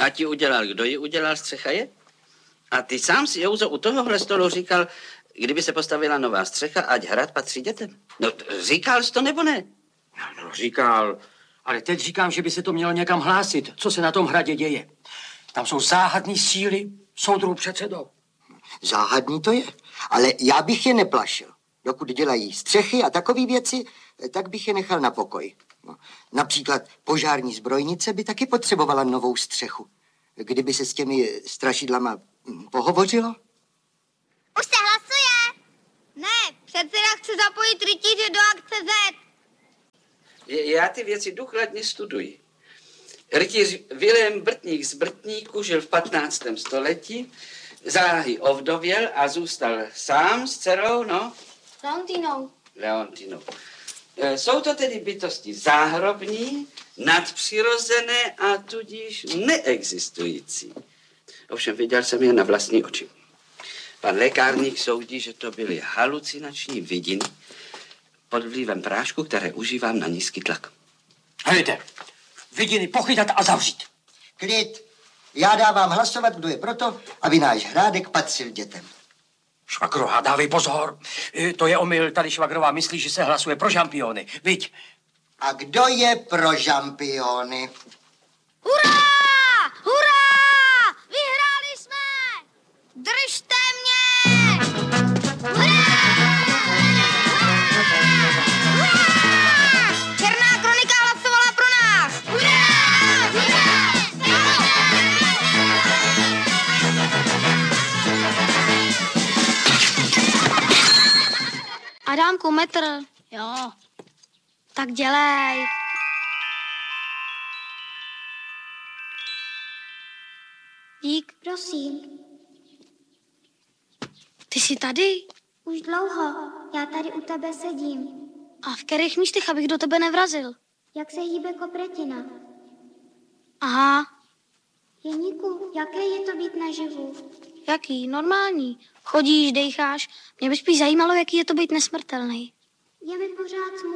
A ti udělal, kdo ji udělal, střecha je? A ty sám si, Jouzo, u tohohle stolu říkal, kdyby se postavila nová střecha, ať hrad patří dětem. No, říkal jsi to nebo ne? No, říkal, ale teď říkám, že by se to mělo někam hlásit, co se na tom hradě děje. Tam jsou záhadné síly, soudruhu předsedo. Záhadný to je, ale já bych je neplašil. Dokud dělají střechy a takové věci, tak bych je nechal na pokoj. No, například požární zbrojnice by taky potřebovala novou střechu. Kdyby se s těmi strašidlama pohovořilo? Už se hlasuje? Ne, předseda chce zapojit rytíře do akce Z. Já ty věci důkladně studuji. Rytíř Vilém Brtník z Brtníku žil v 15. století, záhy ovdověl a zůstal sám s dcerou, no? Leontinou. Jsou to tedy bytosti záhrobní, nadpřirozené a tudíž neexistující. Ovšem viděl jsem je na vlastní oči. Pan lékárník soudí, že to byly halucinační vidiny pod vlivem prášku, které užívám na nízký tlak. Hejte, vidiny pochytat a zavřít. Klid. Já dávám hlasovat, kdo je proto, aby náš hrádek patřil dětem. Švagrová, dávej pozor. To je omyl, tady Švagrová myslí, že se hlasuje pro žampiony. Viď? A kdo je pro žampiony? Hurá! Hurá! Vyhráli jsme! Držte mě! Hurá! Hurá! Černá kronika hlasovala pro nás! Hurá! Adámku, metr. Jo. Tak dělej. Dík. Prosím. Ty jsi tady? Už dlouho. Já tady u tebe sedím. A v kterých místech, abych do tebe nevrazil? Jak se hýbe kopretina? Aha. Jeníku, jaké je to být naživu? Jaký? Normální. Chodíš, dejcháš. Mě by spíš zajímalo, jaký je to být nesmrtelný. Je mi pořád smutno.